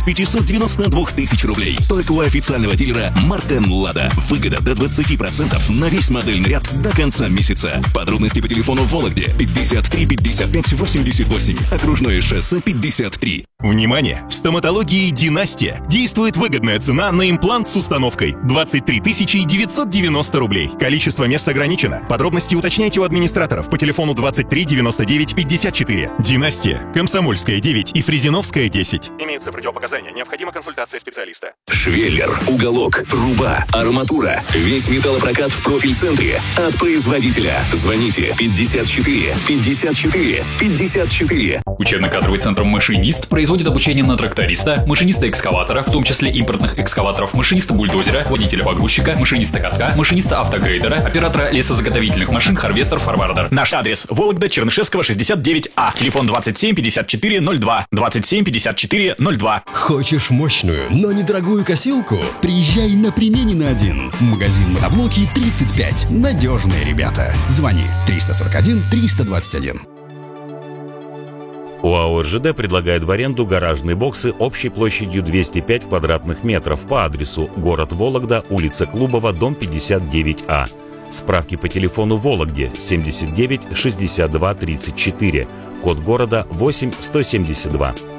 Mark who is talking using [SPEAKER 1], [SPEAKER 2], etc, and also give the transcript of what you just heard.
[SPEAKER 1] 592 тысяч рублей. Только у официального дилера Мартен Лада. Выгода до 20% на весь модельный ряд до конца месяца. Подробности по телефону в Вологде 53 55 88. Окружное шоссе 53.
[SPEAKER 2] Внимание! В стоматологии «Династия» действует выгодная цена на имплант с установкой 23 990 рублей. Количество мест ограничено. Подробности уточняйте у администраторов по телефону 23 99 54. «Династия», Комсомольская 9 и Фрезеновская 10. Имеются противопоказания. Необходима консультация специалиста.
[SPEAKER 1] Швеллер, уголок, труба, арматура. Весь металлопрокат в профиль-центре. От производителя. Звоните 54 54 54.
[SPEAKER 3] Учебно-кадровый центр «Машинист» производит обучение на тракториста, машиниста-экскаватора, в том числе импортных экскаваторов, машиниста-бульдозера, водителя-погрузчика, машиниста-катка, машиниста-автогрейдера, оператора лесозаготовительных машин, харвестер, форвардер.
[SPEAKER 4] Наш адрес: Вологда, Чернышевского, 69А. Телефон 27 54 02. 27 54 02.
[SPEAKER 5] Хочешь мощную, но недорогую косилку? Приезжай на Применина 1. Магазин мотоблоки 35. Надежные ребята. Звони 341 321.
[SPEAKER 6] УАО РЖД предлагает в аренду гаражные боксы общей площадью 205 квадратных метров по адресу город Вологда, улица Клубова, дом 59А. Справки по телефону Вологде 79 62 34, код города 8172.